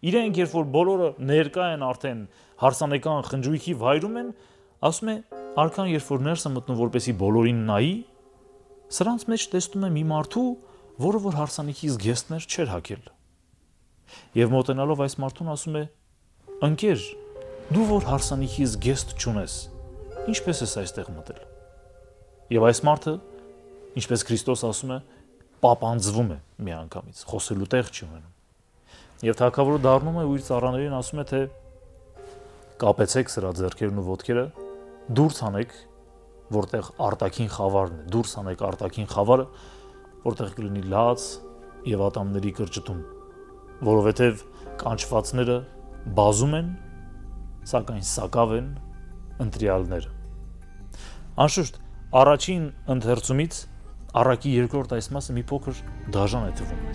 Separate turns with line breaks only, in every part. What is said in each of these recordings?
իրենք երբ որ բոլորը ներկա են արդեն հարսանեկան խնջույքի վայրում են, ասում է արքան երբ որ ներս է մտնում որպեսի բոլորին նայի, սրանց մեջ տեսնում է մի մարդու, որը որ հարսանիքի զգեստներ չէր հագել։ Եվ մոտենալով այս մարդուն ասում է. ընկեր, դու որ հարսանիքի զգեստ չունես, ինչպես ես այստեղ մտել։ Եվ այս մարդը, ինչպես Քրիստոս ասում է, պապանձվում է միանգամից, խոսելու տեղ չի ունենում։ Եվ թագավորը դառնում է ու իր ծառաներին ասում է, թե կապեցեք սրա ձեռքերն ու ոտքերը, դուրս հանեք, որտեղ արտաքին խավարն է, դուրս հանեք արտաքին խավարը, որտեղ կլինի լաց եւ ատամների կրճտում, որովհետեւ կանչվածները բազում են, սակայն սակավ են ընտրյալները։ Անշուշտ, առաջին ընթերցումից առակի երկրորդ այս մասը մի փոքր դաժան է թվում մեզ։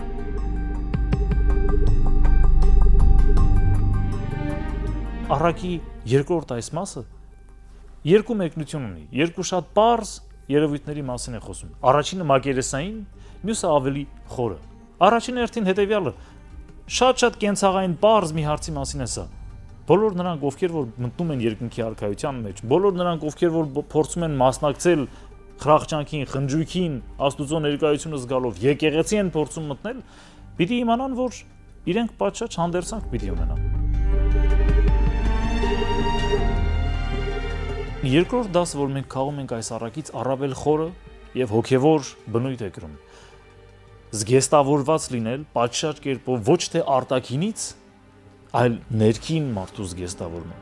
Առակի երկրորդ այս մասը երկու մեկնություն ունի, երկու շատ պարզ երևույթների մասին է խոսում։ Առաջինը մակերեսային, մյուսը ավելի խորը։ Առաջին հերթին հետևյալը շատ կենցաղային պարզ մի հարցի մասին է սա։ Բոլոր նրանք, ովքեր որ մտնում են երկնքի արքայության մեջ, բոլոր նրանք, ովքեր որ փորձում են մասնակցել խրախճանքին, խնջույքին, Աստուծո ներկայությունը զգալով, եկեղեցի են փորձում մտնել, պիտի իմանան, որ իրենք պատշաճ հանդերձանք պիտի ունենան։ Երկրորդ դասը, որ մենք քաղում ենք այս առակից, առավել խորը եւ հոգեվոր բնույթ է կրում։ Զգեստավորված լինել պատշաճ կերպով ոչ թե արտաքինից, այլ ներքին մարդու զգեստավորումը։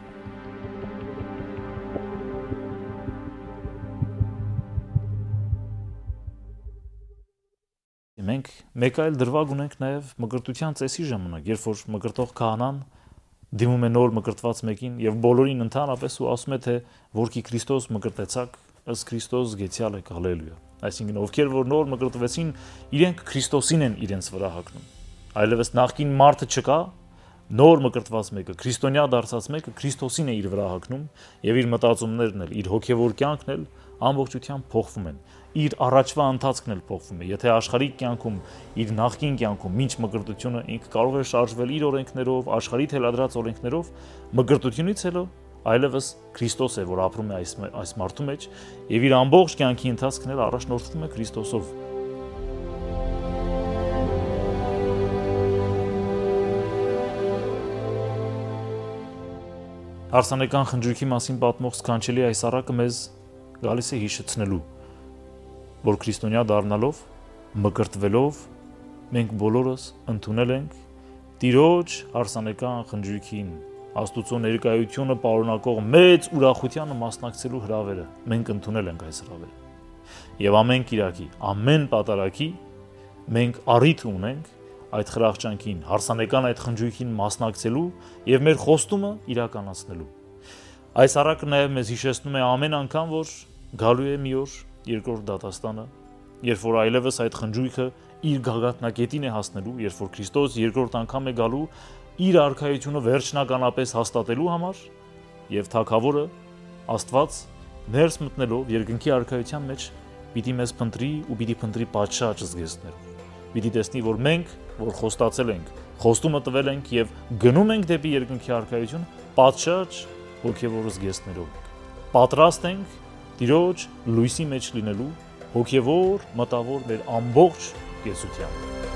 Մենք մեկ այլ դրվագ ունենք նաև մկրտության ծեսի ժամանակ, երբ որ մկրտող քահանան դիմում է նոր մկրտված մեկին եւ բոլորին ընդհանրապես ու ասում է, թե որքի Քրիստոս մկրտեցաք, ըստ Քրիստոս գեցյալ եք, հալելույա։ Այսինքն ովքեր որ նոր մկրտվեցին, իրենք Քրիստոսին են իրենց վրա հագնում։ Այլևս նախկին մարդը չկա, նոր մկրտված մեկը, քրիստոնյա դարձած մեկը Քրիստոսին է իր վրա հագնում եւ իր մտածումներն էլ, իր հոգեվոր կյանքն էլ ամբողջությամբ փոխվում են։ Իր առաջվա ընթացքն էլ փոխվում է։ Եթե աշխարհիկ կյանքում, իր նախկին կյանքում ինչ մկրտությունը ինքը կարող է շարժվել իր օրենքներով, աշխարհի թելադրած օրենքներով, մկրտությունից հետո այլևս Քրիստոս է, որ ապրում է այս մարդու մեջ եւ իր ամբողջ կյանքի ընթացքն էլ առաջնորդվում է Քրիստոսով։ Հարսանեկան խնջույքի մասին պատմող սքանչելի այս առակը մեզ գալիս է հիշեցնելու, որ քրիստոնյա դառնալով, մկրտվելով, մենք բոլորս ընդունել ենք Տիրոջ հարսանեկան խնջույքին, Աստուծո ներկայությունը պարունակող մեծ ուրախությանը մասնակցելու հրավերը։ Մենք ընդունել ենք այս հրավերը։ Եվ ամեն կիրակի, ամեն պատարագի մենք առիթ ունենք այդ խրախճանքին, հարսանեկան այդ խնջույքին մասնակցելու եւ մեր խոստումը իրականացնելու։ Այս առակը նաեւ մեզ հիշեցնում է ամեն անգամ, որ գալու է մի օր երկրորդ դատաստանը, երբ որ այլևս այդ խնջույքը իր գագաթնակետին է հասնելու, երբ որ Քրիստոս երկրորդ անգամ է գալու իր արքայությունը վերջնականապես հաստատելու համար, եւ Թագավորը Աստված ներս մտնելով երկնքի արքայության մեջ պիտի մեզ փնտրի ու պիտի փնտրի պատշաճ զգեստներով։ Պիտի տեսնի, որ մենք, որ խոստացել ենք, խոստումը տվել ենք եւ գնում ենք դեպի երկնքի արքայություն, պատշաճ հոգեվոր զգեստներով։ Պատրաստ ենք Տիրոջ լույսի մեջ լինելու հոգեվոր մտավոր մեր ամբողջ կեսությամբ։